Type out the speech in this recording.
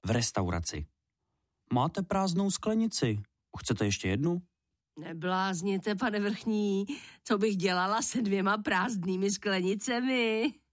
v restauraci. Máte prázdnou sklenici. Chcete ještě jednu? Neblázněte, pane Vrchní, co bych dělala se 2 prázdnými sklenicemi?